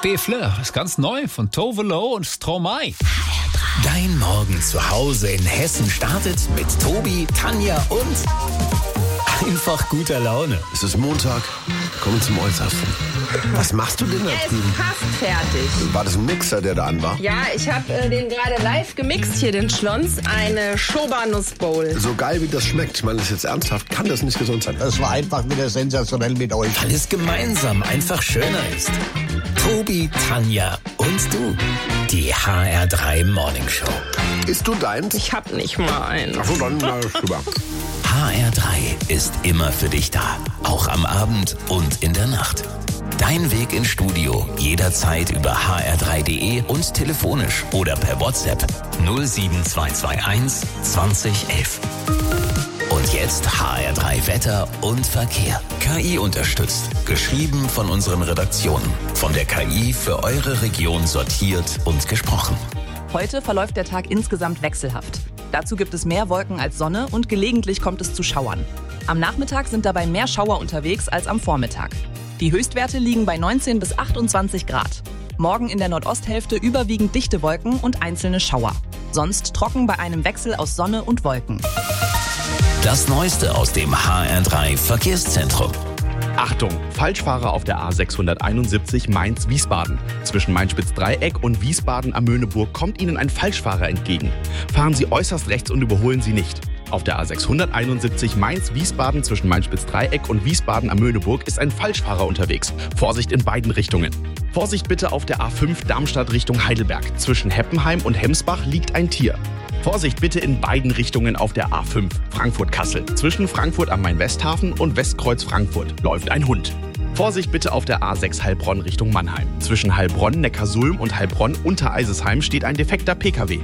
B-Fleur ist ganz neu von Tove Lo und Stromae. Dein Morgen zu Hause in Hessen startet mit Tobi, Tanja und einfach guter Laune. Es ist Montag, kommen zum Äußersten. Was machst du denn da Er drüben? ist fast fertig. War das ein Mixer, der da an war? Ja, ich habe den gerade live gemixt hier, den Schlons. Eine Schoba-Nussbowl. So geil wie das schmeckt, ich meine das jetzt ernsthaft, kann das nicht gesund sein. Das war einfach wieder sensationell mit euch. Weil es gemeinsam einfach schöner ist. Tobi, Tanja und du. Die HR3 Morning Show. Isst du deins? Ich hab nicht mal einen. Achso, dann rüber. HR3 ist immer für dich da. Auch am Abend und in der Nacht. Dein Weg ins Studio jederzeit über hr3.de und telefonisch oder per WhatsApp 07221 2011. Und jetzt HR3 Wetter und Verkehr. KI unterstützt. Geschrieben von unseren Redaktionen. Von der KI für eure Region sortiert und gesprochen. Heute verläuft der Tag insgesamt wechselhaft. Dazu gibt es mehr Wolken als Sonne und gelegentlich kommt es zu Schauern. Am Nachmittag sind dabei mehr Schauer unterwegs als am Vormittag. Die Höchstwerte liegen bei 19 bis 28 Grad. Morgen in der Nordosthälfte überwiegend dichte Wolken und einzelne Schauer. Sonst trocken bei einem Wechsel aus Sonne und Wolken. Das Neueste aus dem HR3 Verkehrszentrum. Achtung, Falschfahrer auf der A671 Mainz-Wiesbaden. Zwischen Main-Spitz-Dreieck und Wiesbaden am Möhneburg kommt Ihnen ein Falschfahrer entgegen. Fahren Sie äußerst rechts und überholen Sie nicht. Auf der A671 Mainz-Wiesbaden zwischen Main-Spitz-Dreieck und Wiesbaden am Möhneburg ist ein Falschfahrer unterwegs. Vorsicht in beiden Richtungen. Vorsicht bitte auf der A5 Darmstadt Richtung Heidelberg. Zwischen Heppenheim und Hemsbach liegt ein Tier. Vorsicht bitte in beiden Richtungen auf der A5 Frankfurt-Kassel. Zwischen Frankfurt am Main-Westhafen und Westkreuz Frankfurt läuft ein Hund. Vorsicht bitte auf der A6 Heilbronn Richtung Mannheim. Zwischen Heilbronn, Neckarsulm und Heilbronn Untereisesheim steht ein defekter Pkw.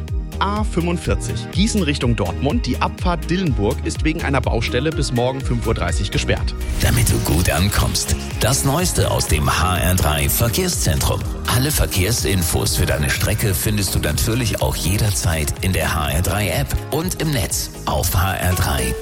A45 Gießen Richtung Dortmund. Die Abfahrt Dillenburg ist wegen einer Baustelle bis morgen 5:30 Uhr gesperrt. Damit du gut ankommst. Das Neueste aus dem HR3 Verkehrszentrum. Alle Verkehrsinfos für deine Strecke findest du natürlich auch jederzeit in der HR3 App und im Netz auf hr3.